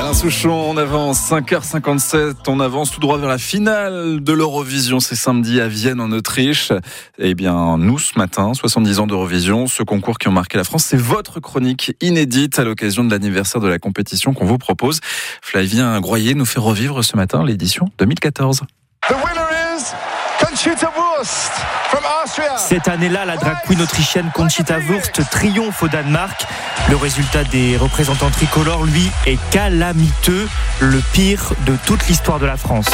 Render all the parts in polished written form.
Alain Souchon, on avance 5h57, on avance tout droit vers la finale de l'Eurovision. C'est samedi à Vienne en Autriche. Eh bien, nous, ce matin, 70 ans d'Eurovision, ce concours qui ont marqué la France, c'est votre chronique inédite à l'occasion de l'anniversaire de la compétition qu'on vous propose. Flavien Groyer nous fait revivre ce matin l'édition 2014. The winner is Conchita Wurst from Austria. Cette année-là, la drag queen autrichienne Conchita Wurst triomphe au Danemark. Le résultat des représentants tricolores, lui, est calamiteux, le pire de toute l'histoire de la France.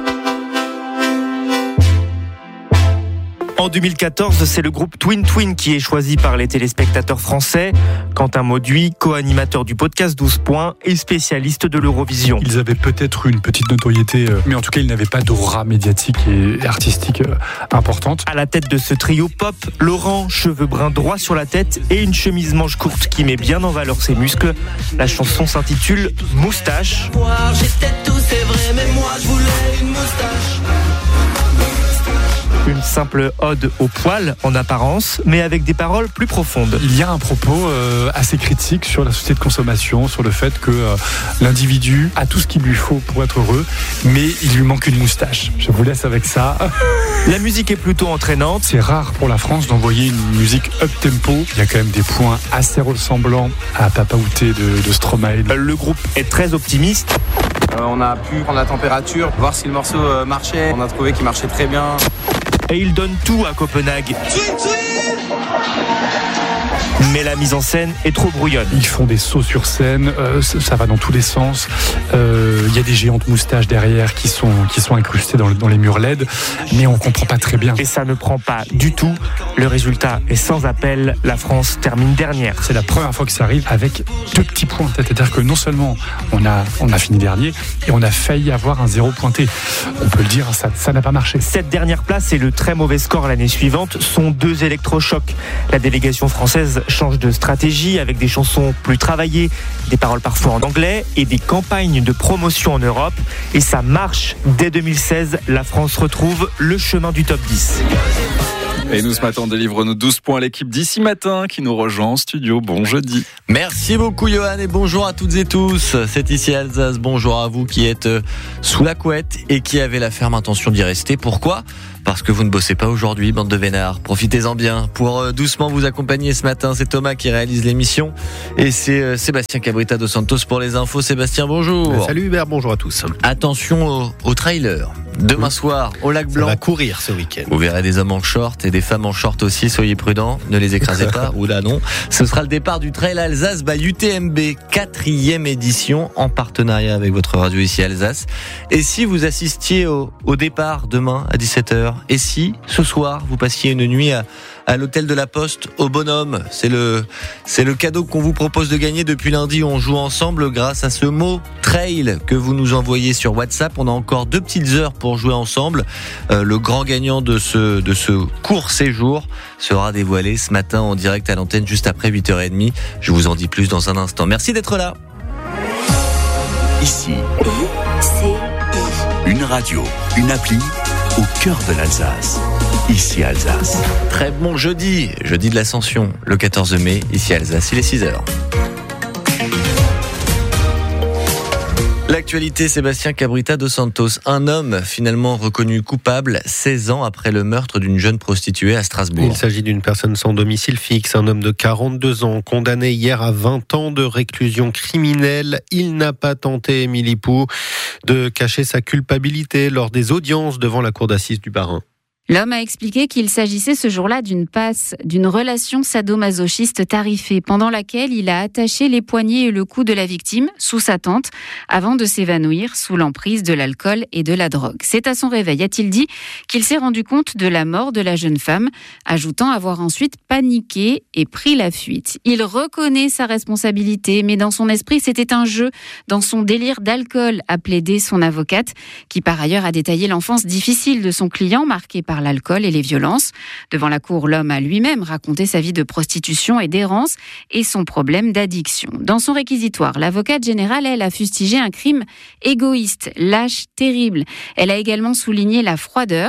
En 2014, c'est le groupe Twin Twin qui est choisi par les téléspectateurs français. Quentin Mauduit, co-animateur du podcast 12 points et spécialiste de l'Eurovision. Ils avaient peut-être une petite notoriété, mais en tout cas, ils n'avaient pas d'aura médiatique et artistique importante. À la tête de ce trio pop, Laurent, cheveux bruns droits sur la tête et une chemise manche courte qui met bien en valeur ses muscles. La chanson s'intitule Moustache. J'étais tout, c'est vrai, mais moi je voulais une moustache. Une simple ode au poil en apparence, mais avec des paroles plus profondes. Il y a un propos assez critique sur la société de consommation, sur le fait que l'individu a tout ce qu'il lui faut pour être heureux, mais il lui manque une moustache. Je vous laisse avec ça. La musique est plutôt entraînante. C'est rare pour la France d'envoyer une musique up-tempo. Il y a quand même des points assez ressemblants à Papa Outé de Stromae. Le groupe est très optimiste. On a pu prendre la température, voir si le morceau marchait. On a trouvé qu'il marchait très bien. Et il donne tout à Copenhague. Mais la mise en scène est trop brouillonne. Ils font des sauts sur scène, ça va dans tous les sens. Il y a des géantes moustaches derrière qui sont incrustées dans les murs LED, mais on comprend pas très bien. Et ça ne prend pas du tout. Le résultat est sans appel. La France termine dernière. C'est la première fois que ça arrive avec 2 petits points. C'est-à-dire que non seulement on a fini dernier, et on a failli avoir un 0 pointé. On peut le dire, ça n'a pas marché. Cette dernière place et le très mauvais score l'année suivante sont 2 électrochocs. La délégation française change de stratégie avec des chansons plus travaillées, des paroles parfois en anglais et des campagnes de promotion en Europe. Et ça marche. Dès 2016, la France retrouve le chemin du top 10. Et nous, ce matin, on délivre nos 12 points à l'équipe d'ici matin qui nous rejoint en studio. Bon jeudi. Merci beaucoup Johan et bonjour à toutes et tous. C'est ici Alsace. Bonjour à vous qui êtes sous la couette et qui avez la ferme intention d'y rester. Pourquoi ? Parce que vous ne bossez pas aujourd'hui, bande de vénards. Profitez-en bien. Pour doucement vous accompagner ce matin, c'est Thomas qui réalise l'émission. Et c'est Sébastien Cabrita dos Santos pour les infos. Sébastien, bonjour. Salut Hubert, bonjour à tous. Attention au trailer. Demain soir, au Lac Blanc. Ça va courir ce week-end. Vous verrez des hommes en short et des femmes en short aussi. Soyez prudents, ne les écrasez pas. Oula non. Ce sera le départ du Trail Alsace by UTMB, 4e édition en partenariat avec votre radio ici Alsace. Et si vous assistiez au départ demain à 17h, et si ce soir vous passiez une nuit à l'hôtel de la Poste au Bonhomme, c'est le cadeau qu'on vous propose de gagner depuis lundi. On joue ensemble grâce à ce mot trail que vous nous envoyez sur WhatsApp. On a encore 2 petites heures pour jouer ensemble. Le grand gagnant de ce court séjour sera dévoilé ce matin en direct à l'antenne juste après 8h30. Je vous en dis plus dans un instant. Merci d'être là. Ici, une radio, une appli au cœur de l'Alsace. Ici Alsace. Très bon jeudi de l'Ascension, le 14 mai, ici Alsace, il est 6h. L'actualité, Sébastien Cabrita dos Santos. Un homme finalement reconnu coupable 16 ans après le meurtre d'une jeune prostituée à Strasbourg. Il s'agit d'une personne sans domicile fixe, un homme de 42 ans, condamné hier à 20 ans de réclusion criminelle. Il n'a pas tenté, Émilie Pou, de cacher sa culpabilité lors des audiences devant la cour d'assises du Bas-Rhin. L'homme a expliqué qu'il s'agissait ce jour-là d'une relation sadomasochiste tarifée, pendant laquelle il a attaché les poignets et le cou de la victime sous sa tente avant de s'évanouir sous l'emprise de l'alcool et de la drogue. C'est à son réveil, a-t-il dit, qu'il s'est rendu compte de la mort de la jeune femme, ajoutant avoir ensuite paniqué et pris la fuite. Il reconnaît sa responsabilité, mais dans son esprit, c'était un jeu. Dans son délire d'alcool, a plaidé son avocate, qui par ailleurs a détaillé l'enfance difficile de son client, marquée par l'alcool et les violences. Devant la cour, l'homme a lui-même raconté sa vie de prostitution et d'errance et son problème d'addiction. Dans son réquisitoire, l'avocate générale, elle, a fustigé un crime égoïste, lâche, terrible. Elle a également souligné la froideur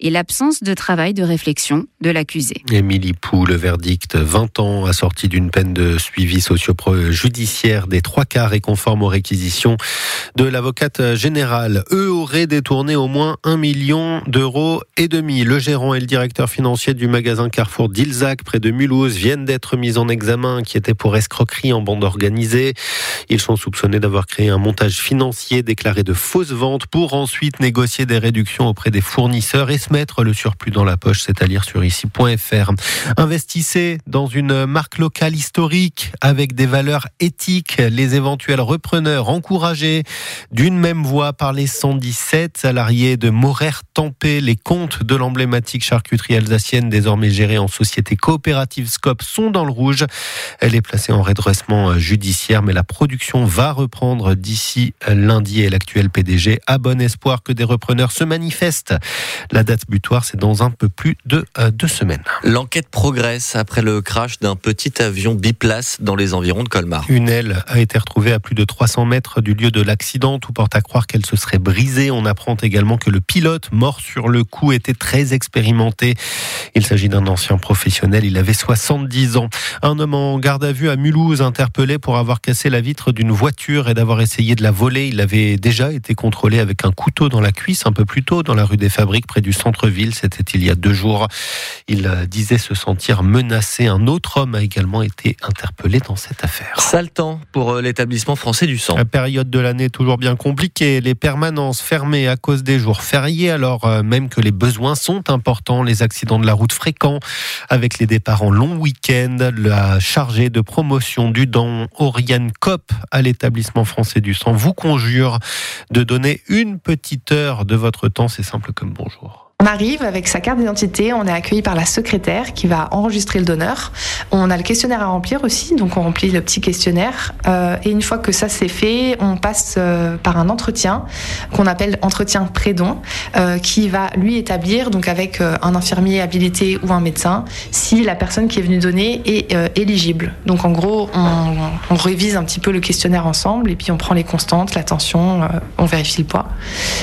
et l'absence de travail de réflexion de l'accusé. Émilie Pou, le verdict 20 ans assorti d'une peine de suivi socio-judiciaire des 3/4 et conforme aux réquisitions de l'avocate générale. Eux auraient détourné au moins 1,5 million d'euros. Le gérant et le directeur financier du magasin Carrefour d'Ilzac près de Mulhouse viennent d'être mis en examen, inquiétés pour escroquerie en bande organisée. Ils sont soupçonnés d'avoir créé un montage financier, déclaré de fausses ventes pour ensuite négocier des réductions auprès des fournisseurs et se mettre le surplus dans la poche. C'est à lire sur ici.fr. Investissez dans une marque locale historique avec des valeurs éthiques. Les éventuels repreneurs encouragés d'une même voix par les 117 salariés de Morer-Tempé. Les comptes de l'emblématique charcuterie alsacienne, désormais gérée en société coopérative Scope, sont dans le rouge. Elle est placée en redressement judiciaire, mais la production va reprendre d'ici lundi et l'actuel PDG a bon espoir que des repreneurs se manifestent. La date butoir, c'est dans un peu plus de 2 semaines. L'enquête progresse après le crash d'un petit avion biplace dans les environs de Colmar. Une aile a été retrouvée à plus de 300 mètres du lieu de l'accident. Tout porte à croire qu'elle se serait brisée. On apprend également que le pilote, mort sur le coup, était très expérimenté. Il s'agit d'un ancien professionnel. Il avait 70 ans. Un homme en garde à vue à Mulhouse, interpellé pour avoir cassé la vitre d'une voiture et d'avoir essayé de la voler. Il avait déjà été contrôlé avec un couteau dans la cuisse un peu plus tôt dans la rue des Fabriques près du centre-ville. C'était il y a 2 jours. Il disait se sentir menacé. Un autre homme a également été interpellé dans cette affaire. Sale temps pour l'établissement français du sang. La période de l'année toujours bien compliquée. Les permanences fermées à cause des jours fériés, alors même que les besoins sont importants. Les accidents de la route fréquents avec les départs en long week-end. La chargée de promotion du don, Oriane Kopp, à l'établissement français du sang, vous conjure de donner une petite heure de votre temps. C'est simple comme bonjour. On arrive avec sa carte d'identité, on est accueilli par la secrétaire qui va enregistrer le donneur. On a le questionnaire à remplir aussi, donc on remplit le petit questionnaire. Et une fois que ça c'est fait, on passe par un entretien qu'on appelle entretien pré-don, qui va lui établir, donc avec un infirmier habilité ou un médecin, si la personne qui est venue donner est éligible. Donc en gros, on révise un petit peu le questionnaire ensemble et puis on prend les constantes, la tension, on vérifie le poids.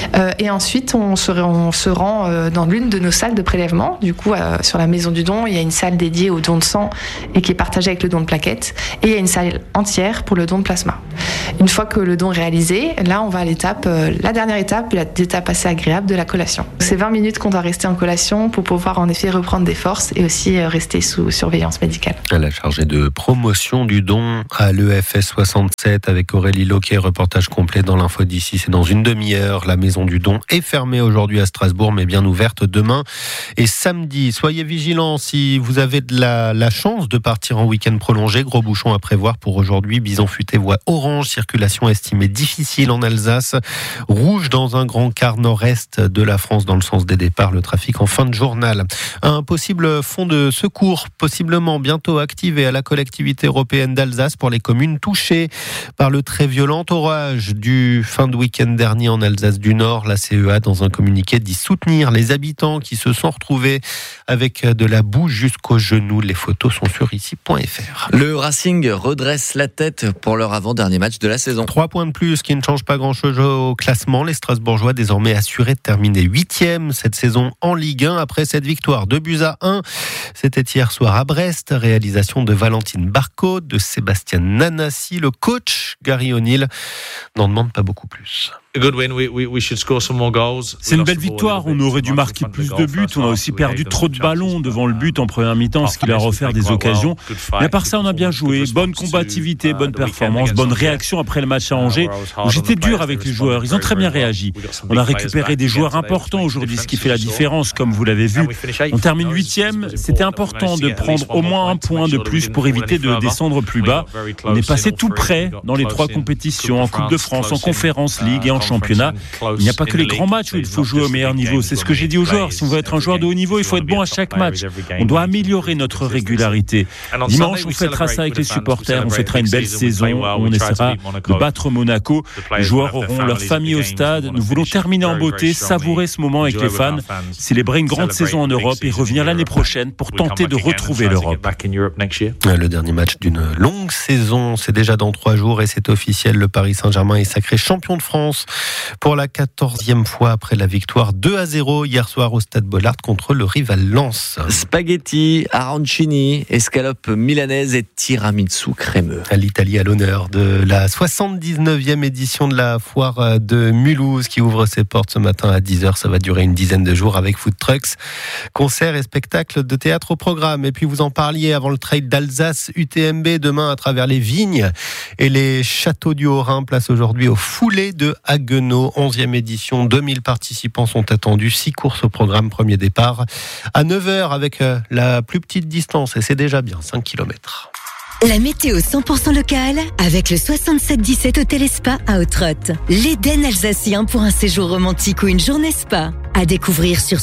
Et ensuite, on se rend dans l'une de nos salles de prélèvement. Du coup, sur la maison du don, il y a une salle dédiée au don de sang et qui est partagée avec le don de plaquettes. Et il y a une salle entière pour le don de plasma. Une fois que le don est réalisé, là, on va à l'étape, la dernière étape, l'étape assez agréable de la collation. C'est 20 minutes qu'on doit rester en collation pour pouvoir en effet reprendre des forces et aussi rester sous surveillance médicale. La chargée de promotion du don à l'EFS 67 avec Aurélie Loquet. Reportage complet dans l'info d'ici. C'est dans une demi-heure. La maison du don est fermée aujourd'hui à Strasbourg, mais bien ouverte demain et samedi. Soyez vigilants si vous avez de la chance de partir en week-end prolongé. Gros bouchon à prévoir pour aujourd'hui. Bison futé voie orange. Circulation estimée difficile en Alsace. Rouge dans un grand quart nord-est de la France dans le sens des départs. Le trafic en fin de journal. Un possible fonds de secours possiblement bientôt activé à la collectivité européenne d'Alsace pour les communes touchées par le très violent orage du fin de week-end dernier en Alsace du Nord. La CEA dans un communiqué dit soutenir les habitants qui se sont retrouvés avec de la boue jusqu'aux genoux. Les photos sont sur ici.fr. Le Racing redresse la tête pour leur avant-dernier match de la saison. 3 points de plus qui ne changent pas grand-chose au classement. Les Strasbourgeois désormais assurés de terminer 8e cette saison en Ligue 1 après cette victoire 2-1. C'était hier soir à Brest. Réalisation de Valentine Barcode, de Sébastien Nanassi. Le coach Gary O'Neill n'en demande pas beaucoup plus. C'est une belle victoire, on aurait dû marquer plus de buts, on a aussi perdu trop de ballons devant le but en première mi-temps, ce qui leur a offert des occasions. Mais à part ça, on a bien joué, bonne combativité, bonne performance, bonne réaction après le match à Angers, où j'étais dur avec les joueurs, ils ont très bien réagi. On a récupéré des joueurs importants aujourd'hui, ce qui fait la différence, comme vous l'avez vu. On termine 8e, c'était important de prendre au moins un point de plus pour éviter de descendre plus bas. On est passé tout près dans les 3 compétitions, en Coupe de France, en Conférence League et en championnat. Il n'y a pas que les grands matchs où il faut jouer au meilleur niveau. C'est ce que j'ai dit aux joueurs. Si on veut être un joueur de haut niveau, il faut être bon à chaque match. On doit améliorer notre régularité. Dimanche, on fêtera ça avec les supporters. On fêtera une belle saison. On essaiera de battre Monaco. Les joueurs auront leur famille au stade. Nous voulons terminer en beauté, savourer ce moment avec les fans, célébrer une grande saison en Europe et revenir l'année prochaine pour tenter de retrouver l'Europe. Le dernier match d'une longue saison, c'est déjà dans 3 jours et c'est officiel. Le Paris Saint-Germain est sacré champion de France pour la 14e fois après la victoire 2-0 hier soir au Stade Bollaert contre le rival Lens. Spaghetti, arancini, escalope milanaise et tiramisu crémeux. L'Italie à l'honneur de la 79e édition de la foire de Mulhouse qui ouvre ses portes ce matin à 10h. Ça va durer une dizaine de jours avec food trucks, concerts et spectacles de théâtre au programme. Et puis vous en parliez avant le trail d'Alsace, UTMB demain à travers les vignes et les châteaux du Haut-Rhin. Place aujourd'hui au Foulée de Haguenau, 11e édition. 2000 participants sont attendus, 6 courses au programme. Premier départ à 9h avec la plus petite distance et c'est déjà bien, 5 km. La météo 100% locale avec le 6717 Hôtel Spa à Ottrott. L'Éden alsacien pour un séjour romantique ou une journée spa. À découvrir sur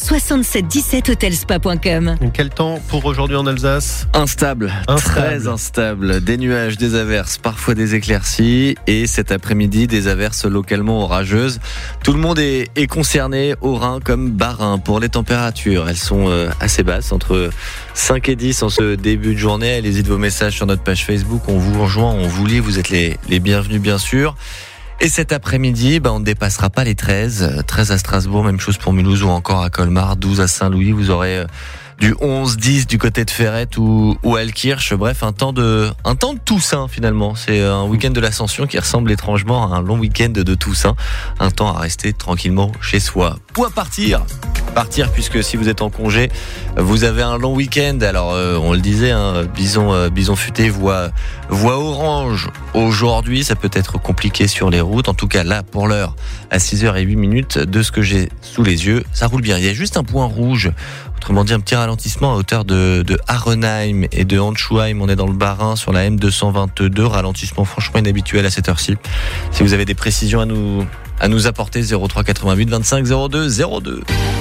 6717hotelspa.com. Quel temps pour aujourd'hui en Alsace ? Instable, très instable. Des nuages, des averses, parfois des éclaircies et cet après-midi des averses localement orageuses. Tout le monde est concerné, Haut-Rhin comme Bas-Rhin. Pour les températures, elles sont assez basses, entre 5 et 10 en ce début de journée. Allez-y de vos messages sur notre page Facebook, on vous rejoint, on vous lit, vous êtes les bienvenus bien sûr. Et cet après-midi, on ne dépassera pas les 13 à Strasbourg, même chose pour Mulhouse ou encore à Colmar, 12 à Saint-Louis, vous aurez du 11-10 du côté de Ferrette ou Altkirch. Bref, un temps de Toussaint finalement. C'est un week-end de l'Ascension qui ressemble étrangement à un long week-end de Toussaint. Un temps à rester tranquillement chez soi. Ou à partir puisque si vous êtes en congé, vous avez un long week-end. Alors on le disait, Bison Futé voit orange aujourd'hui. Ça peut être compliqué sur les routes. En tout cas là, pour l'heure, à 6h08 de ce que j'ai sous les yeux, ça roule bien. Il y a juste un point rouge. Autrement dit, un petit ralentissement à hauteur de Arenheim et de Handschuheim. On est dans le Bas-Rhin sur la M222. Ralentissement franchement inhabituel à cette heure-ci. Si vous avez des précisions à nous apporter, 03 88 25 02 02.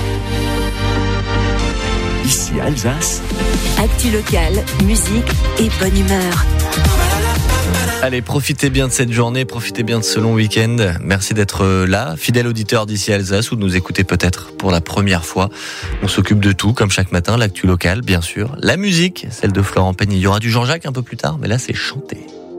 Ici Alsace. Actu locale, musique et bonne humeur. Allez, profitez bien de cette journée, profitez bien de ce long week-end. Merci d'être là, fidèle auditeur d'ici Alsace ou de nous écouter peut-être pour la première fois. On s'occupe de tout, comme chaque matin, l'actu locale, bien sûr. La musique, celle de Florent Pagny. Il y aura du Jean-Jacques un peu plus tard, mais là, c'est chanté.